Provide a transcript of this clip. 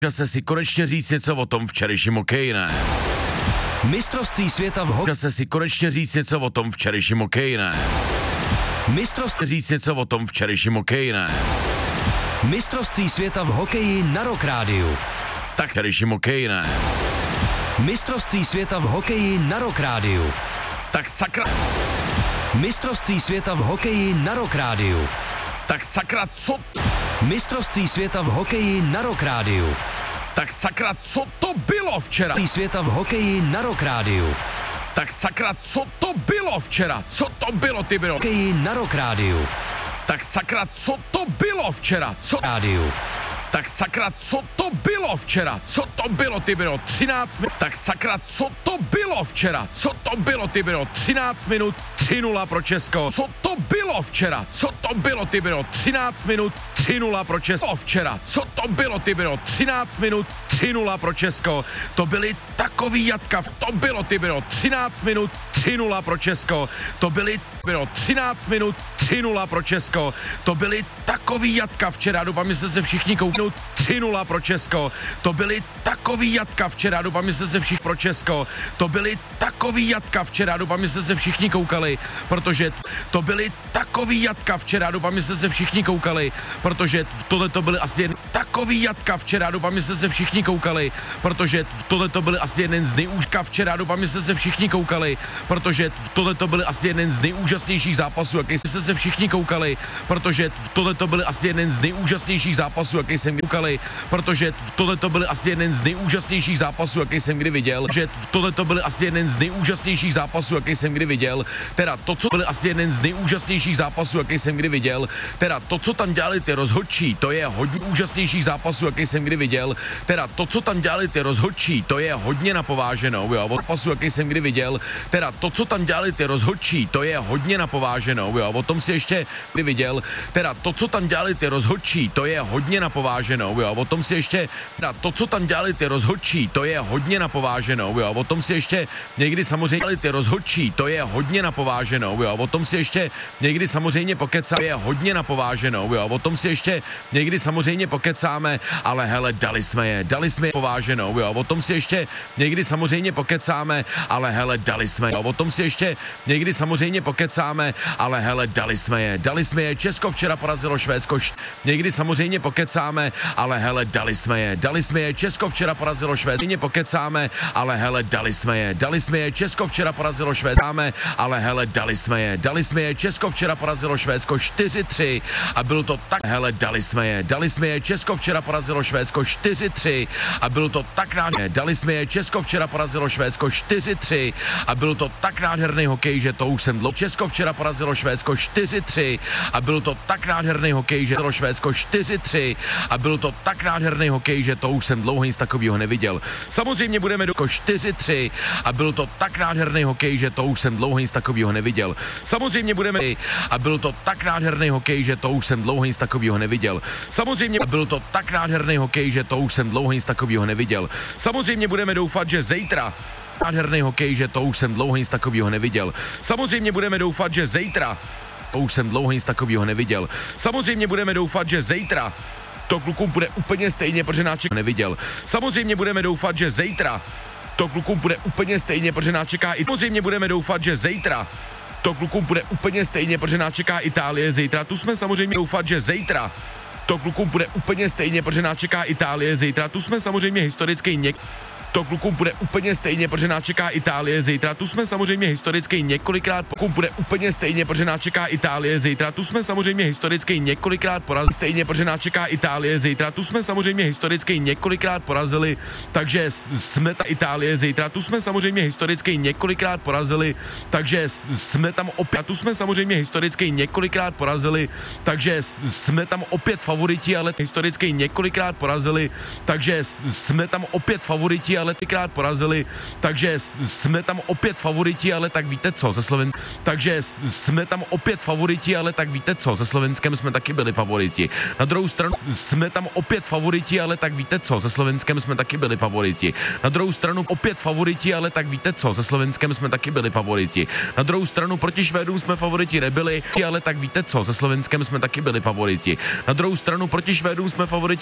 Čase si konečně říct něco o tom včerejším hokeji, ne? Mistrovství světa v hokeji. Čase si konečně říct něco o tom včerejším hokeji, ne? Mistrovství Říct něco o tom včerejším hokeji, ne? Mistrovství světa v hokeji na Rock Rádiu. Tak včerejším hokeji, ne? Mistrovství světa v hokeji na Rock Rádiu. Tak sakra... Mistrovství světa v hokeji na Rock Rádiu. Tak sakra, co... Mistrovství světa v hokeji na Rock Rádiu. Tak sakra, co to bylo včera? Mistrovství světa v hokeji na Rock Rádiu. Tak sakra, co to bylo včera? Co to bylo, ty bylo? Hokeji na Rock Rádiu. Tak sakra, co to bylo včera? Co... Rádiu. Tak sakra, co to bylo včera? Co to bylo, ty bylo? 13 minut. Tak sakra, co to bylo včera? Co to bylo, ty bylo? 13 minut, 3-0 pro Česko. Co to bylo včera? Co to bylo, ty bylo? 13 minut, 3-0 pro Česko. Včera. Co to bylo, ty bylo? 13 minut, 3-0 pro Česko. To byly takový jatka. To bylo, ty bylo? 13 minut, 3-0 pro Česko. To byly, bylo 13 minut, 3-0 pro Česko. To byly takový jatka včera. Doufám, že jste se všichni koukali. 3-0 pro Česko. To byly takový jatka včera. Doufám, že jste se všichni pro Česko. To byly takový jatka včera. Doufám, že jste se všichni koukali, protože to byly takový jatka včera. Doufám, že jste se všichni koukali, protože tohle to byly asi jen takový jatka včera. Doufám, že jste se všichni koukali, protože tohle to byly asi jeden z nejúžka včera. Doufám, že jste se všichni koukali, protože tohle to byly asi jeden z nejúžasnějších zápasů, jaký jste se všichni koukali, protože tohle to byly asi jeden z nejúžasnějších zápasů, jaký jsem koukali, protože tohle to byly asi jeden z nejúžasnějších zápasů, jaký jsem kdy viděl, že tohle to byly asi jeden z nejúžasnějších zápasů, jaký jsem kdy viděl, teda to, co byly asi jeden z nejúžasnějších zápasů, jaký jsem kdy viděl, teda to, co tam dělali ty rozhodčí, to je hodně úžasnějších zápasů, jaký jsem kdy viděl, teda to, co tam dělali ty rozhodčí, to je hodně napováženou, jo, od zápasu, jaký jsem kdy viděl, teda to, co tam dělali ty rozhodčí, to je hodně napováženou, jo, o tom si ještě kdy viděl, teda to, co tam dělali ty rozhodčí, to je hodně napováženou, jo, o tom si ještě, teda to, co tam dělali ty rozhodčí, to je hodně napováženou, jo, o tom si ještě někdy samozřejmě dělali ty rozhodčí, to je hodně napováženou, jo, o tom si ještě někdy samozřejmě pokecáme, je hodně napováženou, jo, o tom si ještě někdy samozřejmě pokecáme, ale hele, dali jsme je pováženou, jo, o tom si ještě někdy samozřejmě pokecáme, ale hele, dali jsme je, o tom si ještě někdy samozřejmě pokecáme, ale hele, dali jsme je, Česko včera porazilo Švédsko, někdy samozřejmě pokecáme, ale hele, dali jsme je, Česko včera porazilo Švédsko, pokecáme, ale hele, dali jsme je, Česko včera porazilo Švédsko, ale hele, dali jsme je, Česko včera porazilo Švédsko 4-3 a byl to tak, hele, dali jsme je, Česko včera porazilo Švédsko 4-3 a byl to tak nádherný, dali jsme je, Česko včera porazilo Švédsko 4-3 a byl to tak nádherný hokej, že to už jsem dlouho, Česko včera porazilo Švédsko 4-3 a byl to tak nádherný hokej, že to Švédsko 4-3 a byl to tak nádherný hokej, že to už jsem dlouho nic takového neviděl. Samozřejmě budeme do 4-3 a byl to tak nádherný hokej, že to už jsem dlouho nic takového neviděl. Samozřejmě budeme a byl to tak nádherný hokej, že to už jsem dlouho nic takového neviděl. Samozřejmě byl to tak nádherný hokej, že to už jsem dlouho nic takového neviděl. Samozřejmě budeme doufat, že zítra nádherný hokej, že to už jsem dlouho nic takového neviděl. Samozřejmě budeme doufat, že zítra to už jsem dlouho nic takového neviděl. Samozřejmě budeme doufat, že zítra to klukům bude úplně stejně, protože nás neviděl. Samozřejmě budeme doufat, že zítra to klukům bude úplně stejně, protože nás čeká i. Samozřejmě budeme doufat, že zítra to klukům bude úplně stejně, protože nás čeká Itálie zítra. Tu jsme samozřejmě doufat, že zítra to klukům bude úplně stejně, protože nás čeká Itálie zítra. Tu jsme samozřejmě historicky to klukům bude úplně stejně, protože nás čeká Itálie zítra. Tu jsme samozřejmě historicky několikrát klukům bude úplně stejně, protože nás čeká Itálie zítra. Tu jsme samozřejmě historicky několikrát porazili stejně, protože nás čeká Itálie zítra. Tu jsme samozřejmě historicky několikrát porazili, takže jsme ta Itálie zítra. Tu jsme samozřejmě historicky několikrát porazili, takže jsme tam opět. Tu jsme samozřejmě historicky několikrát porazili, takže jsme tam opět favoriti, ale historicky několikrát porazili, takže jsme tam opět favoriti, ale tykrát porazili, takže jsme tam opět favoriti, ale tak víte co, ze Slovenskem, takže jsme tam opět favoriti, ale tak víte co, ze Slovenskem jsme taky byli favoriti. Na druhou stranu jsme tam opět favoriti, ale tak víte co, ze Slovenskem jsme taky byli favoriti. Na druhou stranu opět favoriti, ale tak víte co, ze Slovenskem jsme taky byli favoriti. Na druhou stranu proti Švédům jsme favoriti nebyli, ale tak víte co, ze Slovenskem jsme taky byli favoriti. Na druhou stranu proti Švédům jsme favoriti